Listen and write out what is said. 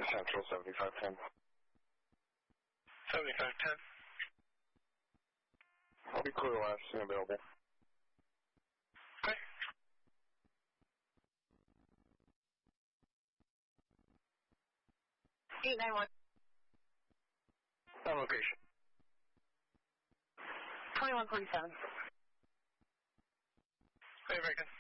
Central 7510. 7510. I'll be clear last and available. Okay. Eight nine one. On location. 2147. Hey, American.